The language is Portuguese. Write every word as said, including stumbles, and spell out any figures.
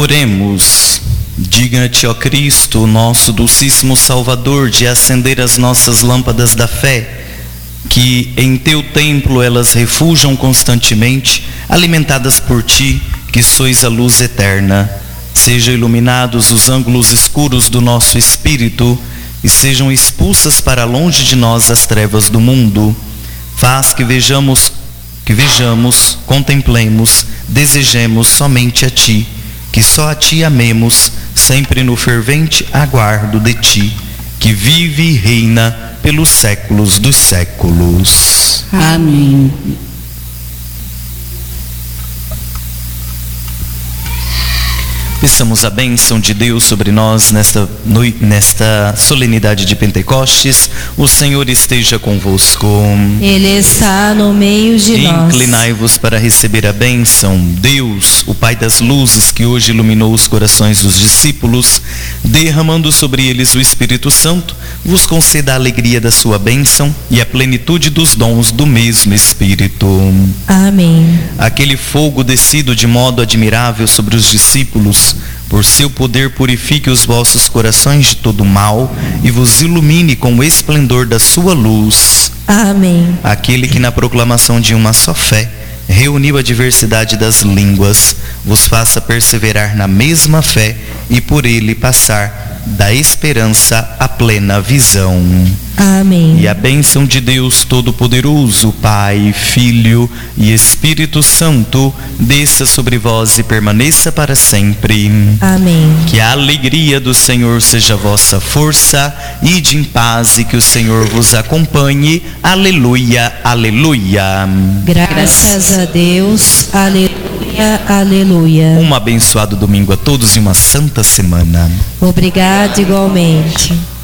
Oremos. Digna-te, ó Cristo, nosso dulcíssimo Salvador, de acender as nossas lâmpadas da fé, que em teu templo elas refujam constantemente, alimentadas por ti, que sois a luz eterna. Sejam iluminados os ângulos escuros do nosso espírito e sejam expulsas para longe de nós as trevas do mundo. Faz que vejamos, que vejamos, contemplemos, desejemos somente a ti, que só a ti amemos, sempre no fervente aguardo de ti, que vive e reina pelos séculos dos séculos. Amém. Peçamos a bênção de Deus sobre nós nesta, noite, nesta solenidade de Pentecostes. O Senhor esteja convosco. Ele está no meio de nós. Inclinai-vos para receber a bênção. Deus, o Pai das luzes, que hoje iluminou os corações dos discípulos, derramando sobre eles o Espírito Santo, vos conceda a alegria da sua bênção e a plenitude dos dons do mesmo Espírito. Amém. Aquele fogo descido de modo admirável sobre os discípulos, por seu poder purifique os vossos corações de todo mal e vos ilumine com o esplendor da sua luz. Amém. Aquele que na proclamação de uma só fé reuniu a diversidade das línguas, vos faça perseverar na mesma fé e por ele passar da esperança à plena visão. Amém. E a bênção de Deus Todo-Poderoso, Pai, Filho e Espírito Santo, desça sobre vós e permaneça para sempre. Amém. Que a alegria do Senhor seja vossa força, ide em paz e que o Senhor vos acompanhe. Aleluia, aleluia. Graças a Deus, aleluia, aleluia. Um abençoado domingo a todos e uma santa semana. Obrigado igualmente.